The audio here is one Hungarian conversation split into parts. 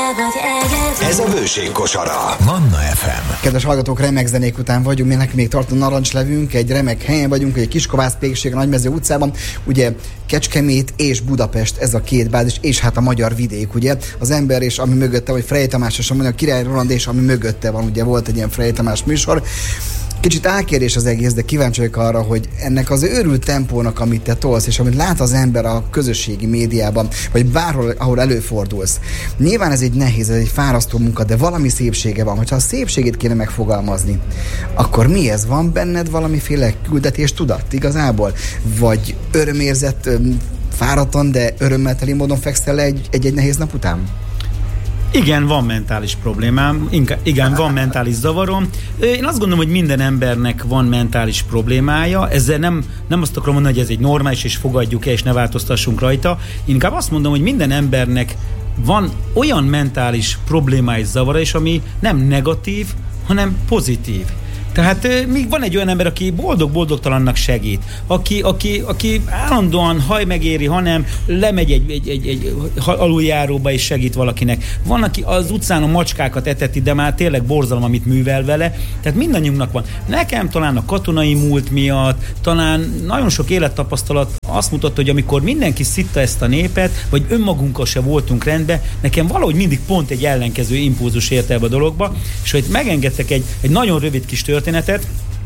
Ez a Bőség kosara. Manna FM. Kedves hallgatók, remek zenék után vagyunk, mi nekünk még tart a narancslevünk, egy remek helyen vagyunk, egy Kiskovász pékség a Nagymező utcában, ugye Kecskemét és Budapest, ez a két bázis, és hát a magyar vidék, ugye, az ember és ami mögötte, vagy Frey Tamás és a Király Roland és ami mögötte van, ugye volt egy ilyen Frey Tamás műsor. Kicsit álkérés az egész, de kíváncsi vagyok arra, hogy ennek az őrült tempónak, amit te tolsz, és amit lát az ember a közösségi médiában, vagy bárhol, ahol előfordulsz. Nyilván ez egy nehéz, ez egy fárasztó munka, de valami szépsége van. Hogyha a szépségét kéne megfogalmazni, akkor mi ez? Van benned valamiféle küldetés tudat igazából? Vagy örömérzet fáradtan, de örömmel teli módon fekszel le egy nehéz nap után? Igen, van mentális problémám, igen, van mentális zavarom. Én azt gondolom, hogy minden embernek van mentális problémája, ezzel nem azt akarom mondani, hogy ez egy normális, és fogadjuk el, és ne változtassunk rajta. Inkább azt mondom, hogy minden embernek van olyan mentális problémája és zavara is, ami nem negatív, hanem pozitív. Tehát még van egy olyan ember, aki boldogtalannak segít, aki állandóan haj megéri, hanem lemegy egy aluljáróba és segít valakinek. Van, aki az utcán a macskákat eteti, de már tényleg borzalom, amit művel vele. Tehát mindannyiunknak van. Nekem talán a katonai múlt miatt, talán nagyon sok élettapasztalat azt mutatta, hogy amikor mindenki szitta ezt a népet, vagy önmagunkkal se voltunk rendben, nekem valahogy mindig pont egy ellenkező impulzus ért ebbe a dologba, és hogy megengedtek egy nagyon rövid kis történetet.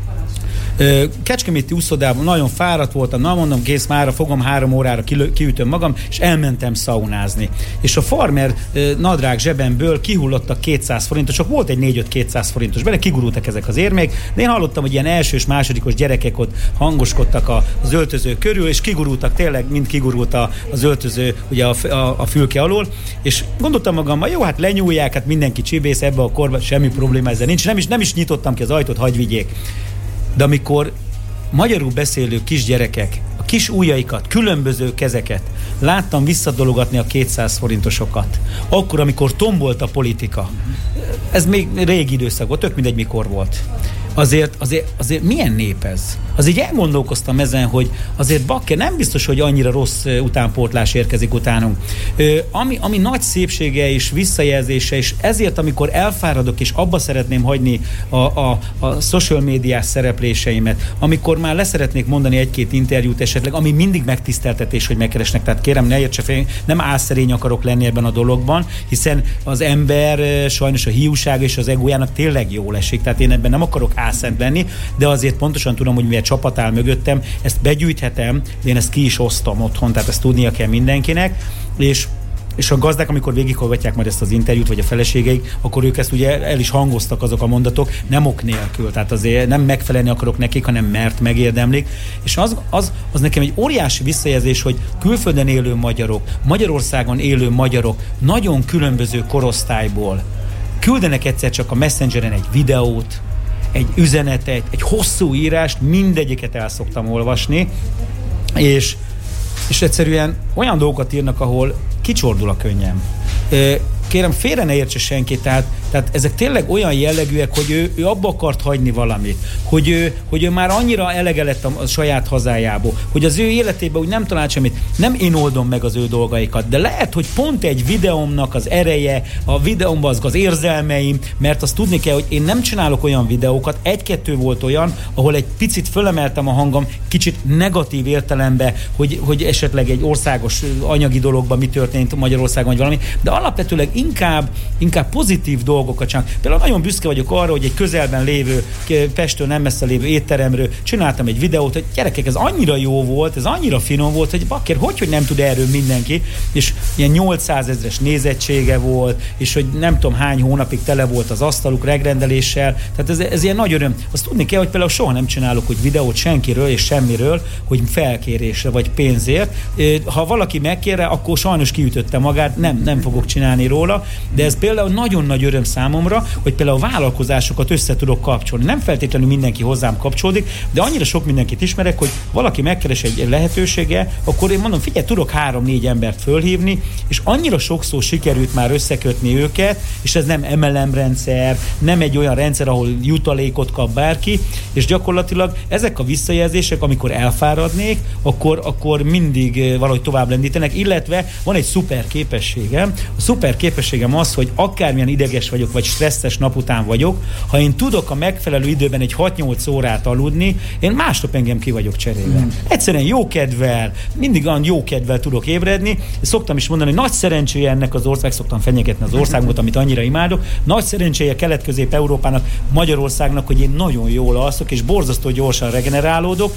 Kecskeméti úszodában nagyon fáradt voltam, mondom, kész, mára fogom 3 órára, kiütöm magam, és elmentem szaunázni. És a farmer nadrág zsebemből kihullottak 200 forintos, csak volt egy 4-5 200 forintos, bele kigurultak ezek az érmék, de én hallottam, hogy ilyen elsős, másodikos gyerekek ott hangoskodtak az öltöző körül, és kigurultak, tényleg mind kigurult az öltöző ugye a fülke alól, és gondoltam magammal, jó, hát lenyúlják, hát mindenki csibész ebbe a korba, semmi probléma ezzel nincs, nem is nyitottam ki az ajtót, hagyj vigyék. De amikor magyarul beszélő kisgyerekek a kis ujjaikat, különböző kezeket láttam visszadologatni a 200 forintosokat, akkor, amikor tombolt a politika, ez még régi időszak volt, tök mindegy mikor volt. Azért milyen nép ez? Azért elgondolkoztam ezen, hogy azért bakker, nem biztos, hogy annyira rossz utánpótlás érkezik utánunk. Ami nagy szépsége és visszajelzése, és ezért, amikor elfáradok, és abba szeretném hagyni a social médiás szerepléseimet, amikor már leszeretnék mondani 1-2 interjút esetleg, ami mindig megtiszteltetés, hogy megkeresnek. Tehát kérem, ne értse fel, nem álszerény akarok lenni ebben a dologban, hiszen az ember sajnos a hiúság és az egójának tényleg jól esik. Tehát én ebben nem akarok álszent lenni, de azért pontosan tudom, hogy mivel csapat áll mögöttem, ezt begyűjthetem, de én ezt ki is osztom otthon, tehát ezt tudnia kell mindenkinek, és a gazdák, amikor végighallgatják majd ezt az interjút, vagy a feleségeik, akkor ők ezt ugye el is hangoztak azok a mondatok, nem ok nélkül, tehát azért nem megfelelni akarok nekik, hanem mert megérdemlik, és az nekem egy óriási visszajelzés, hogy külföldön élő magyarok, Magyarországon élő magyarok nagyon különböző korosztályból küldenek egyszer csak a Messengeren egy videót, egy üzenetet, egy hosszú írást, mindegyiket el szoktam olvasni, és egyszerűen olyan dolgokat írnak, ahol kicsordul a könnyem. Kérem, félre ne értse senki, tehát ezek tényleg olyan jellegűek, hogy ő abba akart hagyni valamit, hogy ő már annyira elege lett a saját hazájából, hogy az ő életében úgy nem talált semmit. Nem én oldom meg az ő dolgaikat, de lehet, hogy pont egy videómnak az ereje, a videómban az érzelmeim, mert azt tudni kell, hogy én nem csinálok olyan videókat, 1-2 volt olyan, ahol egy picit fölemeltem a hangom, kicsit negatív értelemben, hogy esetleg egy országos anyagi dologban mi történt Magyarországon, vagy valami, de alapvetőleg inkább pozitív dolgokat csinálok. Például nagyon büszke vagyok arra, hogy egy közelben lévő, Pesttől nem messze lévő étteremről csináltam egy videót, hogy gyerekek, ez annyira jó volt, ez annyira finom volt, hogy bakker, hogy nem tud erről mindenki, és ilyen 800 000-es nézettsége volt, és hogy nem tudom hány hónapig tele volt az asztaluk regrendeléssel, tehát ez ilyen nagy öröm. Azt tudni kell, hogy például soha nem csinálok hogy videót senkiről és semmiről, hogy felkérésre vagy pénzért. Ha valaki megkér, akkor sajnos kiütötte magát, nem fogok csinálni róla, de ez például nagyon nagy öröm számomra, hogy például a vállalkozásokat össze tudok kapcsolni. Nem feltétlenül mindenki hozzám kapcsolódik, de annyira sok mindenkit ismerek, hogy valaki megkeres egy lehetősége, akkor én mondom, figyelj, tudok 3-4 embert fölhívni, és annyira sokszor sikerült már összekötni őket, és ez nem MLM rendszer, nem egy olyan rendszer, ahol jutalékot kap bárki, és gyakorlatilag ezek a visszajelzések, amikor elfáradnék, akkor mindig valahogy tovább lendítenek, illetve van egy szuper képességem. A szuper képességem az, hogy akármilyen ideges vagyok, vagy stresszes nap után vagyok, ha én tudok a megfelelő időben egy 6-8 órát aludni, én másnap engem ki vagyok cserélve. Egyszerűen jókedvel, mindig olyan jókedvel tudok ébredni. Szoktam is mondani, hogy nagy szerencséje ennek az ország, szoktam fenyegetni az országot, amit annyira imádok, nagy szerencséje Kelet-Közép-Európának, Magyarországnak, hogy én nagyon jól alszok, és borzasztó gyorsan regenerálódok,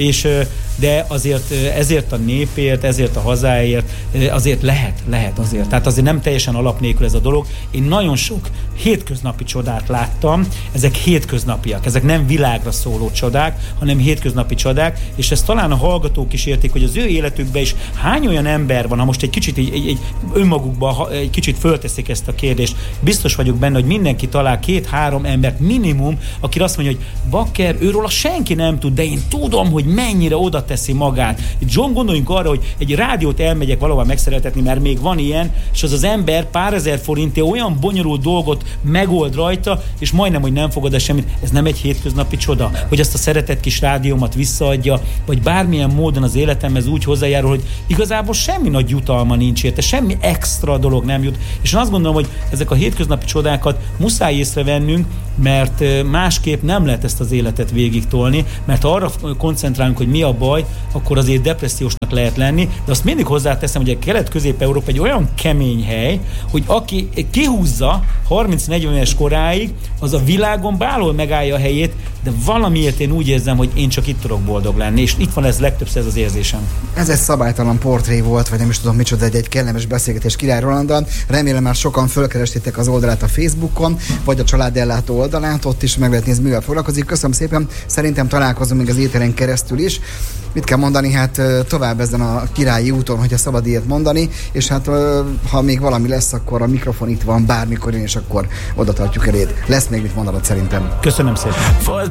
de azért ezért a népért, ezért a hazáért, azért lehet azért. Tehát azért nem teljesen alap nélkül ez a dolog. Én nagyon sok hétköznapi csodát láttam, ezek hétköznapiak, ezek nem világra szóló csodák, hanem hétköznapi csodák, és ezt talán a hallgatók is értik, hogy az ő életükben is hány olyan ember van, ha most egy kicsit egy önmagukban egy kicsit fölteszik ezt a kérdést, biztos vagyok benne, hogy mindenki talál 2-3 embert minimum, aki azt mondja, hogy bakker, őről senki nem tud, de én tudom, hogy mennyire oda teszi magát. John, gondoljunk arra, hogy egy rádiót elmegyek valahol megszereltetni, mert még van ilyen, és az ember pár ezer forintért olyan bonyolult dolgot megold rajta, és majdnem, hogy nem fogad el semmit. Ez nem egy hétköznapi csoda, hogy azt a szeretett kis rádiómat visszaadja, vagy bármilyen módon az életemhez úgy hozzájárul, hogy igazából semmi nagy jutalma nincs érte, semmi extra dolog nem jut. És én azt gondolom, hogy ezek a hétköznapi csodákat muszáj észrevennünk, mert másképp nem lehet ezt az életet végig tolni, mert ha arra koncentrálunk, hogy mi a baj, akkor azért depressziósnak lehet lenni, de azt mindig hozzáteszem, hogy a Kelet-Közép-Európa egy olyan kemény hely, hogy aki kihúzza 30-40 éves koráig, az a világon bárhol megállja a helyét, de valamiért én úgy érzem, hogy én csak itt tudok boldog lenni, és itt van ez legtöbbször ez az érzésem. Ez egy szabálytalan portré volt, vagy nem is tudom micsoda, egy kellemes beszélgetés Király Rolanddal. Remélem már sokan fölkerestétek az oldalát a Facebookon, vagy a Családellátó oldalát, ott is meg lehet nézni, mivel foglalkozik. Köszönöm szépen, szerintem találkozunk még az éteren keresztül is. Mit kell mondani? Hát tovább ezen a királyi úton, hogyha szabad ilyet mondani, és hát ha még valami lesz, akkor a mikrofon itt van bármikor, és akkor oda tartjuk eléd. Lesz még mit mondanod szerintem. Köszönöm szépen.